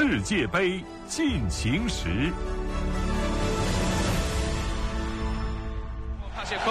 世界杯进行时。 帕谢科。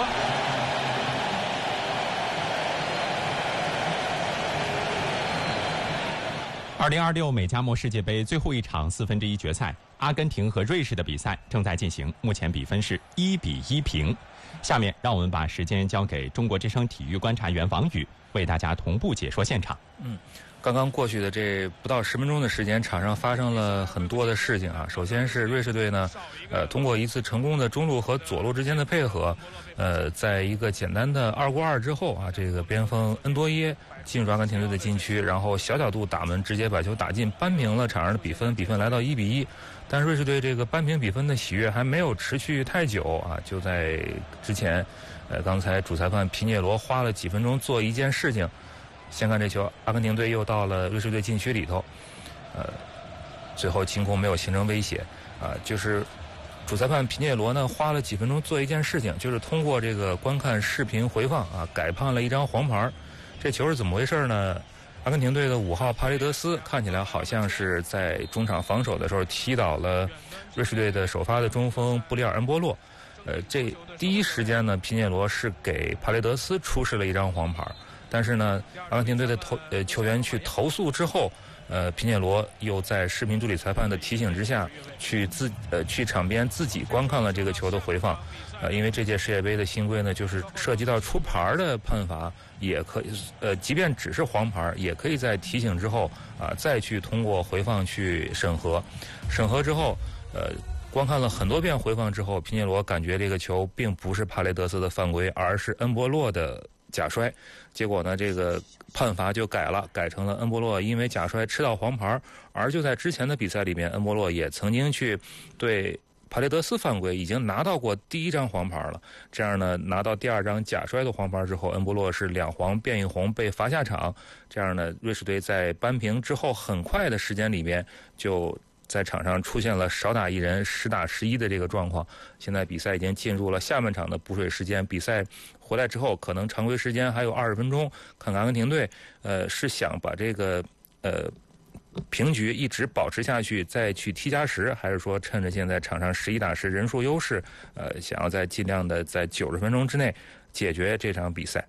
2026美加墨世界杯最后一场1/4决赛，阿根廷和瑞士的比赛正在进行，目前比分是1-1平。下面让我们把时间交给中国之声体育观察员王宇，为大家同步解说现场。 刚刚过去的这不到10分钟的时间，场上发生了很多的事情啊。首先是瑞士队呢，通过一次成功的中路和左路之间的配合，在一个简单的2过2之后啊，这个边锋恩多耶进入阿根廷队的禁区，然后小角度打门，直接把球打进，扳平了场上的比分，比分来到1-1。但瑞士队这个扳平比分的喜悦还没有持续太久啊，就在之前，刚才主裁判皮涅罗花了几分钟做一件事情。先看这球，阿根廷队又到了瑞士队禁区里头，最后清空没有形成威胁啊，就是主裁判皮涅罗呢花了几分钟做一件事情，就是通过这个观看视频回放啊，改判了一张黄牌。这球是怎么回事呢？阿根廷队的5号帕雷德斯看起来好像是在中场防守的时候踢倒了瑞士队的首发的中锋布里尔恩波洛，这第一时间呢，皮涅罗是给帕雷德斯出示了一张黄牌。但是呢，阿根廷队的球员去投诉之后，皮涅罗又在视频助理裁判的提醒之下，去场边自己观看了这个球的回放。因为这届世界杯的新规呢，就是涉及到出牌的判罚，也可以即便只是黄牌，也可以在提醒之后再去通过回放去审核。审核之后，观看了很多遍回放之后，皮涅罗感觉这个球并不是帕雷德斯的犯规，而是恩波洛的假摔。结果呢，这个判罚就改成了恩波洛因为假摔吃到黄牌。而就在之前的比赛里面，恩波洛也曾经去对帕雷德斯犯规，已经拿到过第1张黄牌了。这样呢，拿到第2张假摔的黄牌之后，恩波洛是2黄变1红被罚下场。这样呢，瑞士队在扳平之后很快的时间里面就在场上出现了少打1人10打11的这个状况。现在比赛已经进入了下半场的补水时间，比赛回来之后可能常规时间还有20分钟，看看阿根廷队是想把这个平局一直保持下去再去踢加时，还是说趁着现在场上11打10人数优势，想要尽量的在90分钟之内解决这场比赛。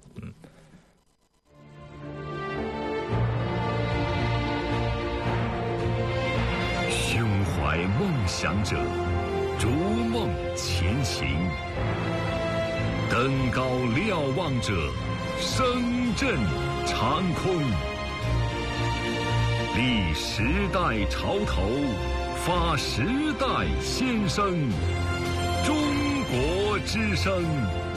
胸怀梦想者，逐梦前行；登高瞭望者，声震长空。立时代潮头，发时代先声。中国之声